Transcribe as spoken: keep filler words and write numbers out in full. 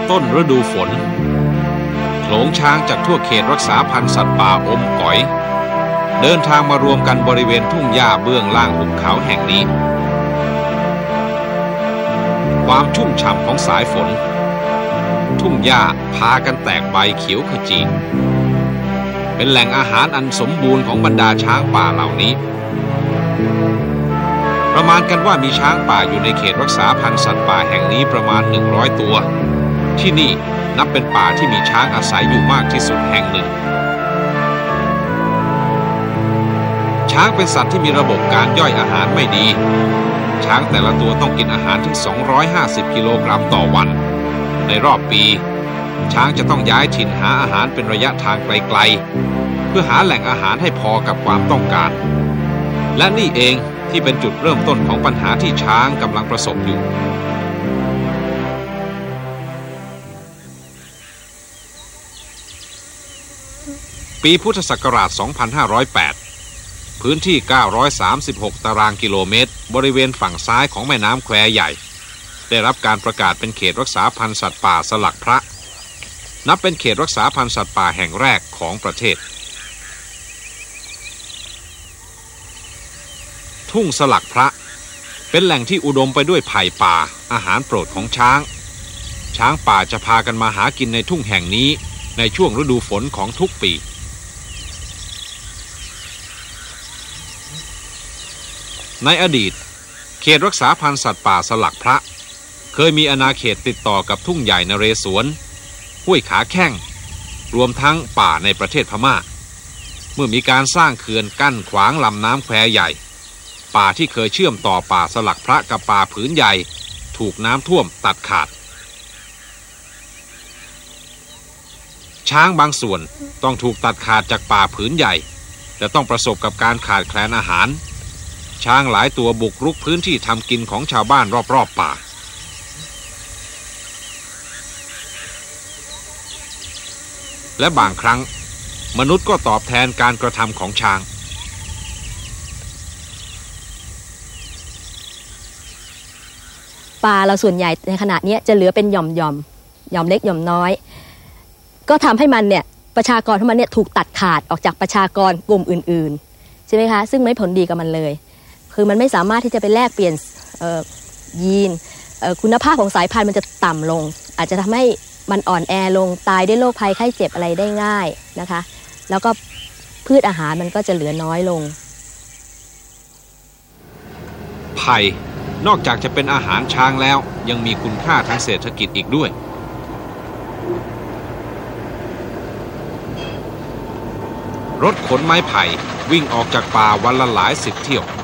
ต้นฤดูฝนโขลงช้างจากทั่วเขตรักษาพันธุ์สัตว์ป่าอมก๋อยเดินทางมารวมกันบริเวณทุ่งหญ้าเบื้องล่างหุบเขาแห่งนี้ความชุ่มฉ่ำของสายฝนทุ่งหญ้าพากันแตกใบเขียวขจีเป็นแหล่งอาหารอันสมบูรณ์ของบรรดาช้างป่าเหล่านี้ประมาณกันว่ามีช้างป่าอยู่ในเขตรักษาพันธุ์สัตว์ป่าแห่งนี้ประมาณหนึ่งร้อยตัวที่นี่นับเป็นป่าที่มีช้างอาศัยอยู่มากที่สุดแห่งหนึ่งช้างเป็นสัตว์ที่มีระบบการย่อยอาหารไม่ดีช้างแต่ละตัวต้องกินอาหารถึงสองร้อยห้าสิบกิโลกรัมต่อวันในรอบปีช้างจะต้องย้ายถิ่นหาอาหารเป็นระยะทางไกลๆเพื่อหาแหล่งอาหารให้พอกับความต้องการและนี่เองที่เป็นจุดเริ่มต้นของปัญหาที่ช้างกำลังประสบอยู่ปีพุทธศักราช สองพันห้าร้อยแปด พื้นที่ เก้าร้อยสามสิบหก ตารางกิโลเมตรบริเวณฝั่งซ้ายของแม่น้ำแควใหญ่ได้รับการประกาศเป็นเขตรักษาพันธุ์สัตว์ป่าสลักพระนับเป็นเขตรักษาพันธุ์สัตว์ป่าแห่งแรกของประเทศทุ่งสลักพระเป็นแหล่งที่อุดมไปด้วยไผ่ป่าอาหารโปรดของช้างช้างป่าจะพากันมาหากินในทุ่งแห่งนี้ในช่วงฤดูฝนของทุกปีในอดีตเขตรักษาพันธุ์สัตว์ป่าสลักพระเคยมีอาณาเขตติดต่อกับทุ่งใหญ่นเรศวรห้วยขาแข้งรวมทั้งป่าในประเทศพม่าเมื่อมีการสร้างเขื่อนกั้นขวางลำน้ำแควใหญ่ป่าที่เคยเชื่อมต่อป่าสลักพระกับป่าผืนใหญ่ถูกน้ำท่วมตัดขาดช้างบางส่วนต้องถูกตัดขาดจากป่าผืนใหญ่และต้องประสบกับการขาดแคลนอาหารช้างหลายตัวบุกรุกพื้นที่ทำกินของชาวบ้านรอบๆป่าและบางครั้งมนุษย์ก็ตอบแทนการกระทำของช้างป่าเราส่วนใหญ่ในขณะนี้จะเหลือเป็นหย่อมหย่อมหย่อมเล็กหย่อมน้อยก็ทำให้มันเนี่ยประชากรของมันเนี่ยถูกตัดขาดออกจากประชากรกลุ่มอื่นๆใช่ไหมคะซึ่งไม่ผลดีกับมันเลยคือมันไม่สามารถที่จะไปแลกเปลี่ยนยีนคุณภาพของสายพันธุ์มันจะต่ำลงอาจจะทำให้มันอ่อนแอลงตายด้วยโรคภัยไข้เจ็บอะไรได้ง่ายนะคะแล้วก็พืชอาหารมันก็จะเหลือน้อยลงไผ่นอกจากจะเป็นอาหารช้างแล้วยังมีคุณค่าทางเศรษฐกิจอีกด้วยรถขนไม้ไผ่วิ่งออกจากป่าวันละหลายสิบเที่ยว